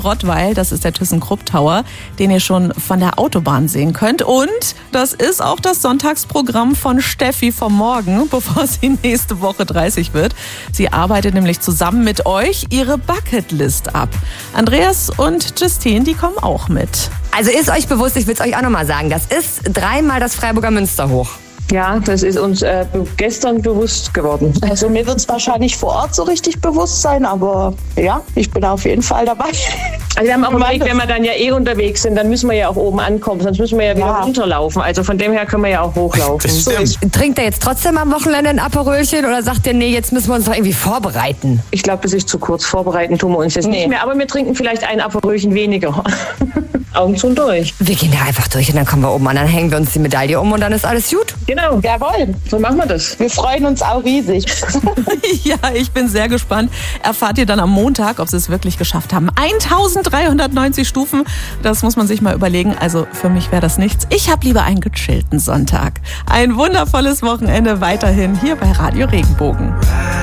Rottweil, das ist der ThyssenKrupp Tower, den ihr schon von der Autobahn sehen könnt. Und das ist auch das Sonntagsprogramm von Steffi vom Morgen, bevor sie nächste Woche 30 wird. Sie arbeitet nämlich zusammen mit euch ihre Bucketlist ab. Andreas und Justine, die kommen auch mit. Also ist euch bewusst, ich will es euch auch nochmal sagen, das ist 3-mal das Freiburger Münster hoch. Ja, das ist uns gestern bewusst geworden. Also mir wird es wahrscheinlich vor Ort so richtig bewusst sein, aber ja, ich bin auf jeden Fall dabei. Also wir haben auch überlegt, wenn wir dann ja unterwegs sind, dann müssen wir ja auch oben ankommen, sonst müssen wir ja wieder runterlaufen. Also von dem her können wir ja auch hochlaufen. Trinkt ihr jetzt trotzdem am Wochenende ein Aperölchen oder sagt ihr, nee, jetzt müssen wir uns doch irgendwie vorbereiten? Ich glaube, das ist zu kurz. Vorbereiten tun wir uns jetzt nicht mehr, aber wir trinken vielleicht ein Aperölchen weniger. Augen zu und durch. Wir gehen da einfach durch und dann kommen wir oben an, dann hängen wir uns die Medaille um und dann ist alles gut. Genau. Jawohl. So machen wir das. Wir freuen uns auch riesig. Ja, ich bin sehr gespannt. Erfahrt ihr dann am Montag, ob sie es wirklich geschafft haben. 1390 Stufen, das muss man sich mal überlegen. Also für mich wäre das nichts. Ich habe lieber einen gechillten Sonntag. Ein wundervolles Wochenende weiterhin hier bei Radio Regenbogen.